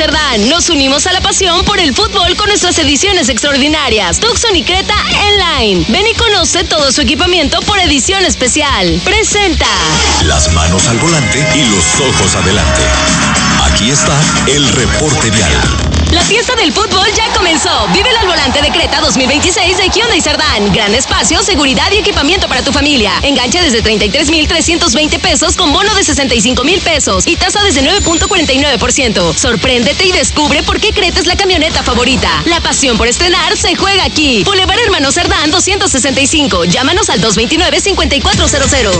Cerdán. Nos unimos a la pasión por el fútbol con nuestras ediciones extraordinarias. Tucson y Creta N-Line. Ven y conoce todo su equipamiento por edición especial. Presenta. Las manos al volante y los ojos adelante. Aquí está el reporte vial. La fiesta del fútbol ya comenzó. Vive al volante de Creta 2026 de Hyundai Cerdán. Gran espacio, seguridad y equipamiento para tu familia. Enganche desde 33,320 pesos con bono de 65,000 pesos y tasa desde 9.49%. Sorpréndete y descubre por qué Creta es la camioneta favorita. La pasión por estrenar se juega aquí. Boulevard Hermano Cerdán 265. Llámanos al 229-5400.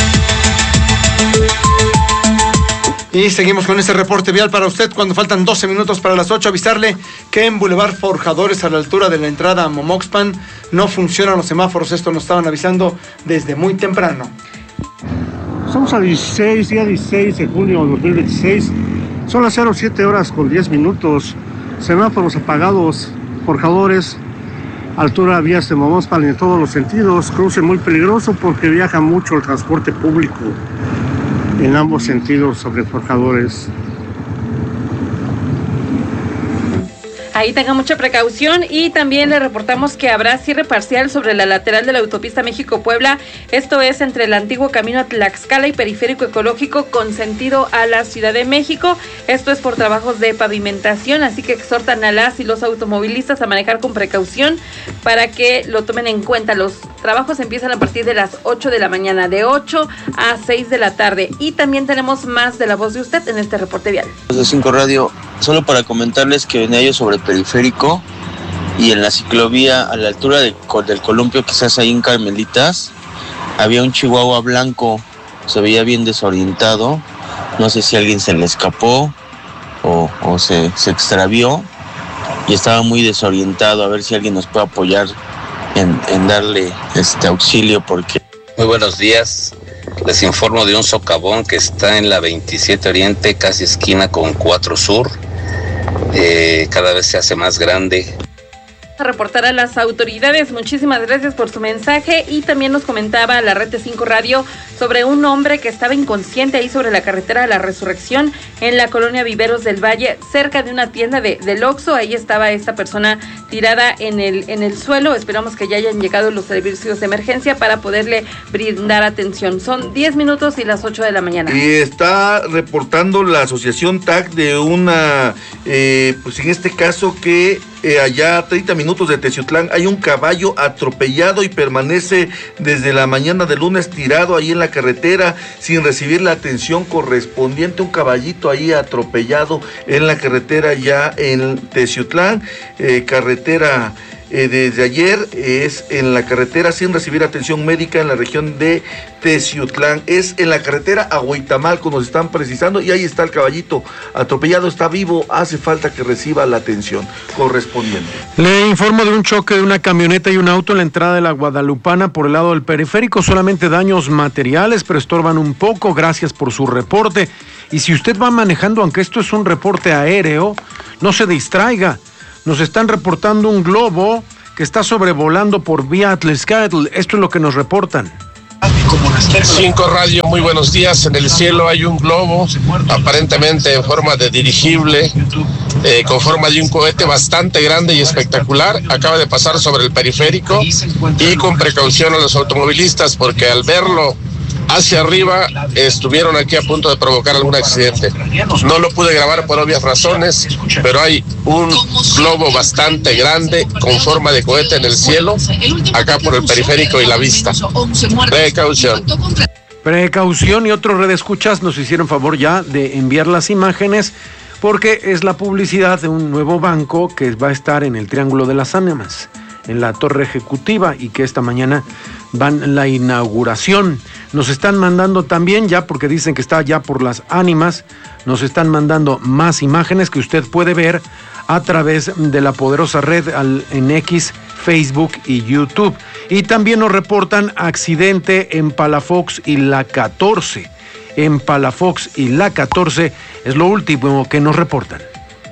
Y seguimos con este reporte vial para usted cuando faltan 12 minutos para las 8. Avisarle que en Boulevard Forjadores, a la altura de la entrada a Momoxpan, no funcionan los semáforos. Esto nos estaban avisando desde muy temprano. Estamos a día 16 de junio de 2026. Son las 07 horas con 10 minutos. Semáforos apagados, Forjadores, altura vías de Momoxpan en todos los sentidos. Cruce muy peligroso porque viaja mucho el transporte público en ambos sentidos sobre Forjadores. Ahí tenga mucha precaución y también le reportamos que habrá cierre parcial sobre la lateral de la autopista México-Puebla. Esto es entre el antiguo camino a Tlaxcala y Periférico Ecológico con sentido a la Ciudad de México. Esto es por trabajos de pavimentación, así que exhortan a las y los automovilistas a manejar con precaución para que lo tomen en cuenta. Los trabajos empiezan a partir de las 8 de la mañana, de 8 a 6 de la tarde. Y también tenemos más de La Voz de Usted en este reporte vial. De 5 Radio, solo para comentarles que venía yo sobre Periférico y en la ciclovía a la altura del columpio, quizás ahí en Carmelitas, había un chihuahua blanco, se veía bien desorientado, no sé si alguien se le escapó o se extravió y estaba muy desorientado, a ver si alguien nos puede apoyar en darle auxilio porque... Muy buenos días, les informo de un socavón que está en la 27 Oriente, casi esquina con 4 Sur. Cada vez se hace más grande. A reportar a las autoridades. Muchísimas gracias por su mensaje. Y también nos comentaba la Red de 5 Radio sobre un hombre que estaba inconsciente ahí sobre la carretera de la Resurrección en la colonia Viveros del Valle, cerca de una tienda del Oxxo. Ahí estaba esta persona tirada en el suelo. Esperamos que ya hayan llegado los servicios de emergencia para poderle brindar atención. Son 10 minutos y las 8 de la mañana. Y está reportando la asociación TAC de una, pues en este caso que allá a 30 minutos de Teciutlán hay un caballo atropellado y permanece desde la mañana del lunes tirado ahí en la carretera sin recibir la atención correspondiente. Un caballito ahí atropellado en la carretera ya en Teciutlán, carretera desde ayer es en la carretera sin recibir atención médica en la región de Teciutlán. Es en la carretera a Huitamalco, nos están precisando, y ahí está el caballito atropellado, está vivo, hace falta que reciba la atención correspondiente. Le informo de un choque de una camioneta y un auto en la entrada de la Guadalupana por el lado del periférico, solamente daños materiales, pero estorban un poco. Gracias por su reporte. Y si usted va manejando, aunque esto es un reporte aéreo, no se distraiga. Nos están reportando un globo que está sobrevolando por vía Atlixcatl. Esto es lo que nos reportan. 5 Radio, muy buenos días. En el cielo hay un globo, aparentemente en forma de dirigible, con forma de un cohete bastante grande y espectacular. Acaba de pasar sobre el periférico y con precaución a los automovilistas porque al verlo hacia arriba estuvieron aquí a punto de provocar algún accidente. No lo pude grabar por obvias razones, pero hay un globo bastante grande con forma de cohete en el cielo, acá por el periférico y la vista. Precaución, y otros redescuchas nos hicieron favor ya de enviar las imágenes porque es la publicidad de un nuevo banco que va a estar en el Triángulo de las Ánimas, en la Torre Ejecutiva, y que esta mañana van la inauguración. Nos están mandando también, ya porque dicen que está ya por las Ánimas, nos están mandando más imágenes que usted puede ver a través de la poderosa red en X, Facebook y YouTube. Y también nos reportan accidente en Palafox y la 14. En Palafox y la 14 es lo último que nos reportan.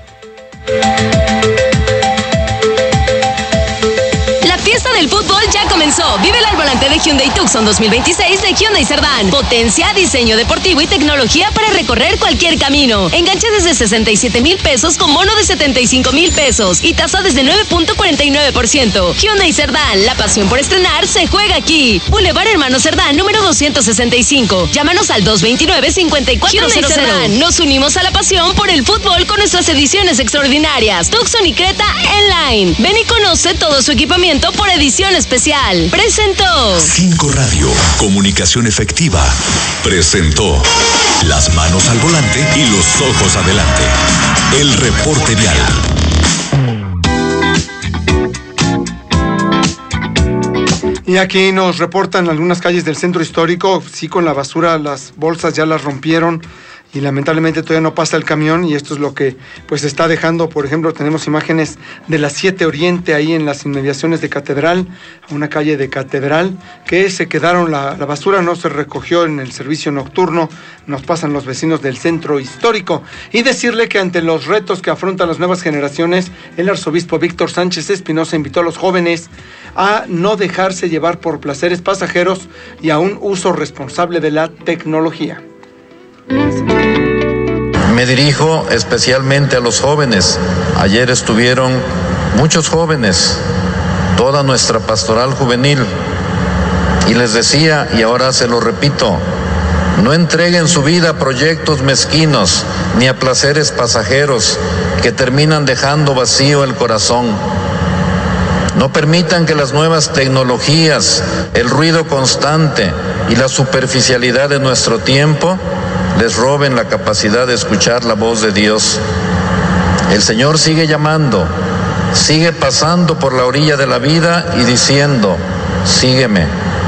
La fiesta del fútbol ya comenzó. Vívela al volante de Hyundai Tucson 2026 de Hyundai Cerdán. Potencia, diseño deportivo y tecnología para recorrer cualquier camino. Enganche desde 67,000 pesos con bono de 75,000 pesos y tasa desde 9.49%. Hyundai Cerdán, la pasión por estrenar se juega aquí. Boulevard Hermano Cerdán, número 265. Llámanos al 229-5400. Hyundai Cerdán, nos unimos a la pasión por el fútbol con nuestras ediciones extraordinarias. Tucson y Creta en line. Ven y conoce todo su equipamiento por edición especial. Presentó 5 Radio, comunicación efectiva. Presentó las manos al volante y los ojos adelante. El reporte vial. Y aquí nos reportan algunas calles del centro histórico, sí, con la basura, las bolsas ya las rompieron y lamentablemente todavía no pasa el camión, y esto es lo que pues está dejando. Por ejemplo, tenemos imágenes de la 7 Oriente ahí en las inmediaciones de Catedral, una calle de Catedral, que se quedaron, la basura no se recogió en el servicio nocturno, nos pasan los vecinos del centro histórico. Y decirle que ante los retos que afrontan las nuevas generaciones, el arzobispo Víctor Sánchez Espinosa invitó a los jóvenes a no dejarse llevar por placeres pasajeros y a un uso responsable de la tecnología. Me dirijo especialmente a los jóvenes. Ayer estuvieron muchos jóvenes, toda nuestra pastoral juvenil, y les decía, y ahora se lo repito, no entreguen su vida a proyectos mezquinos ni a placeres pasajeros que terminan dejando vacío el corazón. No permitan que las nuevas tecnologías, el ruido constante y la superficialidad de nuestro tiempo les roben la capacidad de escuchar la voz de Dios. El Señor sigue llamando, sigue pasando por la orilla de la vida y diciendo, sígueme.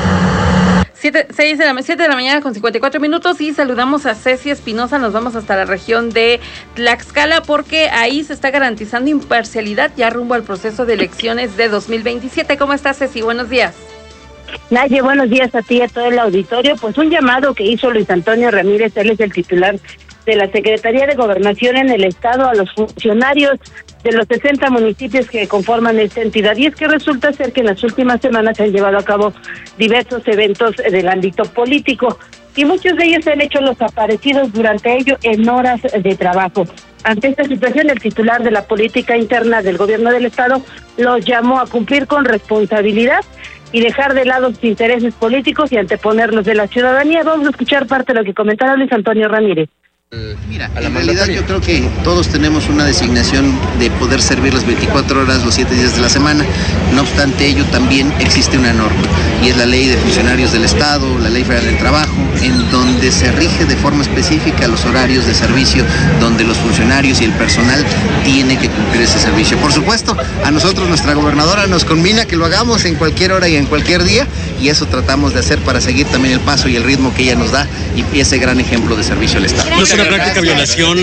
7 de la mañana con 54 minutos y saludamos a Ceci Espinosa. Nos vamos hasta la región de Tlaxcala porque ahí se está garantizando imparcialidad ya rumbo al proceso de elecciones de 2027. ¿Cómo estás, Ceci? Buenos días. Naye, buenos días a ti y a todo el auditorio. Pues un llamado que hizo Luis Antonio Ramírez, él es el titular de la Secretaría de Gobernación en el Estado, a los funcionarios de los 60 municipios que conforman esta entidad. Y es que resulta ser que en las últimas semanas se han llevado a cabo diversos eventos del ámbito político y muchos de ellos se han hecho los aparecidos durante ello en horas de trabajo. Ante esta situación, el titular de la política interna del gobierno del Estado los llamó a cumplir con responsabilidad y dejar de lado sus intereses políticos y anteponer los de la ciudadanía. Vamos a escuchar parte de lo que comentaba Luis Antonio Ramírez. Mira, en realidad yo creo que todos tenemos una designación de poder servir las 24 horas, los 7 días de la semana. No obstante ello, también existe una norma, y es la Ley de Funcionarios del Estado, la Ley Federal del Trabajo, en donde se rige de forma específica los horarios de servicio, donde los funcionarios y el personal tienen que cumplir ese servicio. Por supuesto, a nosotros, nuestra gobernadora nos conmina que lo hagamos en cualquier hora y en cualquier día, y eso tratamos de hacer para seguir también el paso y el ritmo que ella nos da, y ese gran ejemplo de servicio al Estado. No es una práctica violación.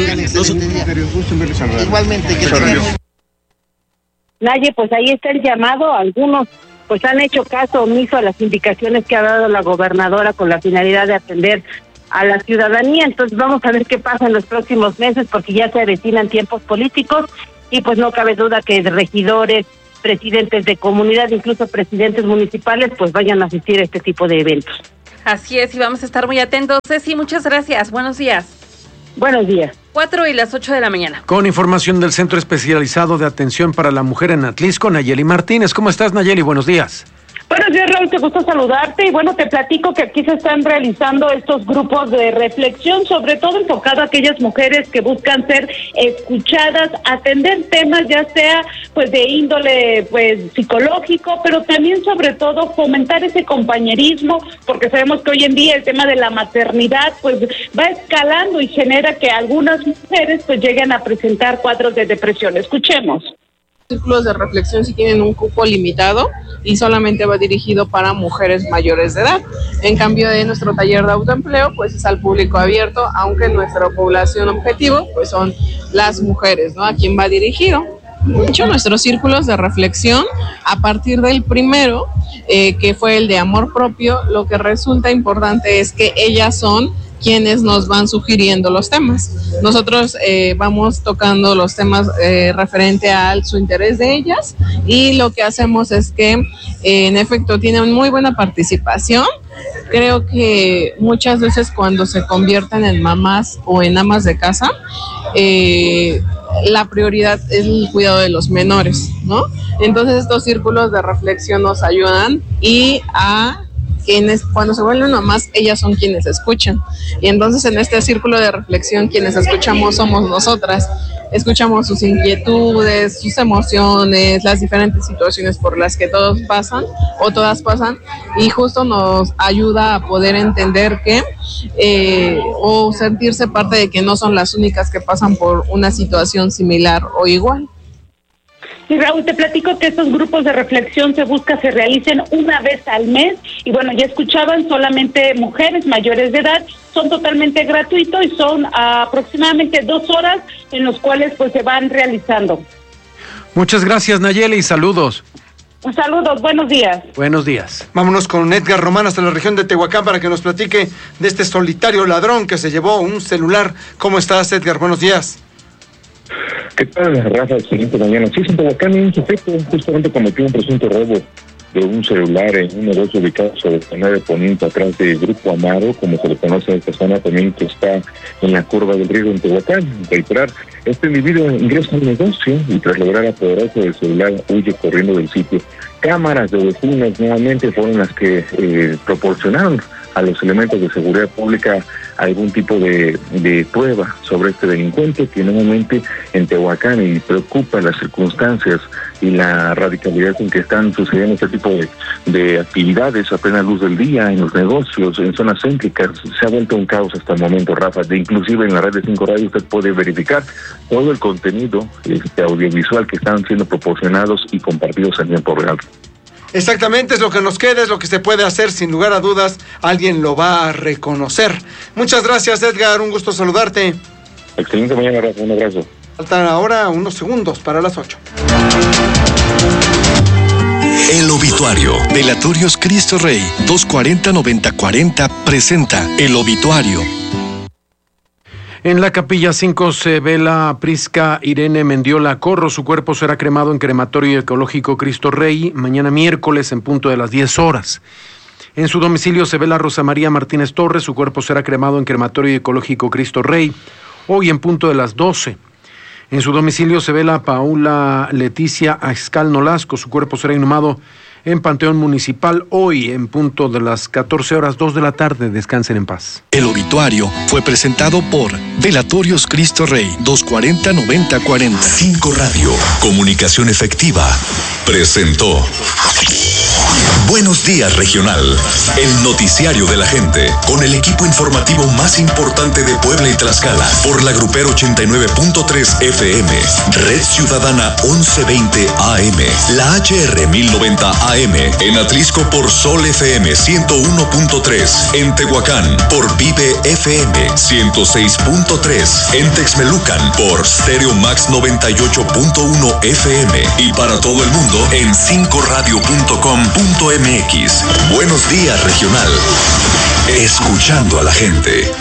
Igualmente, que Naye, pues ahí está el llamado. Algunos pues han hecho caso omiso a las indicaciones que ha dado la gobernadora con la finalidad de atender a la ciudadanía. Entonces vamos a ver qué pasa en los próximos meses, porque ya se avecinan tiempos políticos y pues no cabe duda que regidores, presidentes de comunidad, incluso presidentes municipales, pues vayan a asistir a este tipo de eventos. Así es, y vamos a estar muy atentos. Ceci, muchas gracias. Buenos días. Buenos días. 4 y las 8 de la mañana. Con información del Centro Especializado de Atención para la Mujer en Atlisco, Nayeli Martínez. ¿Cómo estás, Nayeli? Buenos días. Buenos días, Raúl, te gusta saludarte y bueno, te platico que aquí se están realizando estos grupos de reflexión, sobre todo enfocado a aquellas mujeres que buscan ser escuchadas, atender temas ya sea pues de índole pues psicológico, pero también sobre todo fomentar ese compañerismo, porque sabemos que hoy en día el tema de la maternidad pues va escalando y genera que algunas mujeres pues lleguen a presentar cuadros de depresión. Escuchemos. Círculos de reflexión sí tienen un cupo limitado y solamente va dirigido para mujeres mayores de edad. En cambio de nuestro taller de autoempleo, pues es al público abierto, aunque nuestra población objetivo pues son las mujeres, ¿no? ¿A quién va dirigido? Mucho nuestros círculos de reflexión, a partir del primero, que fue el de amor propio, lo que resulta importante es que ellas son quienes nos van sugiriendo los temas. Nosotros vamos tocando los temas referente a su interés de ellas, y lo que hacemos es que en efecto tienen muy buena participación. Creo que muchas veces cuando se convierten en mamás o en amas de casa, la prioridad es el cuidado de los menores, ¿no? Entonces estos círculos de reflexión nos ayudan, y a quienes cuando se vuelven mamás, ellas son quienes escuchan, y entonces en este círculo de reflexión quienes escuchamos somos nosotras. Escuchamos sus inquietudes, sus emociones, las diferentes situaciones por las que todos pasan o todas pasan, y justo nos ayuda a poder entender que o sentirse parte de que no son las únicas que pasan por una situación similar o igual. Y Raúl, te platico que estos grupos de reflexión se realicen una vez al mes, y bueno, ya escuchaban, solamente mujeres mayores de edad, son totalmente gratuitos y son aproximadamente 2 horas en los cuales pues se van realizando. Muchas gracias, Nayeli, y saludos. Saludos, buenos días. Buenos días. Vámonos con Edgar Román hasta la región de Tehuacán para que nos platique de este solitario ladrón que se llevó un celular. ¿Cómo estás, Edgar? Buenos días. ¿Qué tal, Rafa? Excelente mañana. Sí, en Tehuacán un sujeto justamente cometió un presunto robo de un celular en un negocio ubicado sobre el canal Poniente, atrás de Grupo Amaro, como se le conoce en esta zona, también que está en la curva del río en Tehuacán. Reiterar, este individuo ingresa al negocio y tras lograr apoderarse del celular huye corriendo del sitio. Cámaras de vecinos nuevamente fueron las que proporcionaron a los elementos de seguridad pública algún tipo de prueba sobre este delincuente, que nuevamente en Tehuacán, y preocupa las circunstancias y la radicalidad con que están sucediendo este tipo de actividades a plena luz del día en los negocios, en zonas céntricas. Se ha vuelto un caos hasta el momento, Rafa. Inclusive en la red de 5 Radio usted puede verificar todo el contenido audiovisual que están siendo proporcionados y compartidos en tiempo real. Exactamente, es lo que nos queda, es lo que se puede hacer, sin lugar a dudas, alguien lo va a reconocer. Muchas gracias, Edgar, un gusto saludarte. Excelente mañana, Rafa, un abrazo. Faltan ahora unos segundos para las 8. El obituario. Velatorios Cristo Rey 240-9040 presenta El obituario. En la Capilla 5 se vela Prisca Irene Mendiola Corro. Su cuerpo será cremado en Crematorio Ecológico Cristo Rey mañana miércoles en punto de las 10 horas. En su domicilio se vela Rosa María Martínez Torres. Su cuerpo será cremado en Crematorio Ecológico Cristo Rey hoy en punto de las 12. En su domicilio se vela Paula Leticia Axcal Nolasco. Su cuerpo será inhumado en Panteón Municipal hoy en punto de las 14 horas 2 de la tarde. Descansen en paz. El obituario fue presentado por Velatorios Cristo Rey 240-9040. 5 Radio, comunicación efectiva, presentó Buenos Días Regional, el noticiario de la gente, con el equipo informativo más importante de Puebla y Tlaxcala, por la Grupero 89.3 FM, Red Ciudadana 1120 AM, la HR 1090 AM, en Atlisco por Sol FM 101.3, en Tehuacán por Vive FM 106.3, en Texmelucan por Stereo Max 98.1 FM, y para todo el mundo en 5radio.com.mx. Buenos Días Regional, escuchando a la gente.